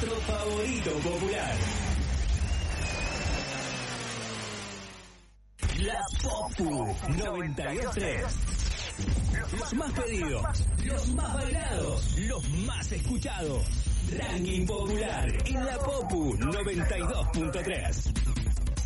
nuestro favorito popular. La Popu 92.3. Los más pedidos, los más bailados, los más escuchados. Ranking popular en la Popu 92.3.